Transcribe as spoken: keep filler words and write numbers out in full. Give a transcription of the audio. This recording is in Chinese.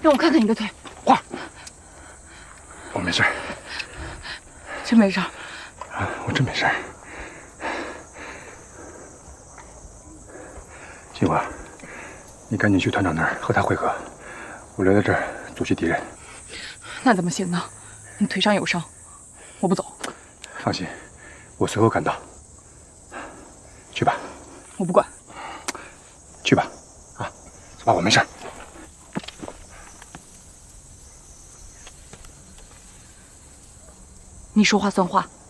让我看看你的腿。 花，我没事， 真没事。 啊，我真没事。金华，你赶紧去团长那儿和他会合，我留在这儿阻击敌人。 那怎么行呢？你腿上有伤，我不走。 放心，我随后赶到。去吧。 我不管。 去吧。啊，走吧，我没事。 你说话算话。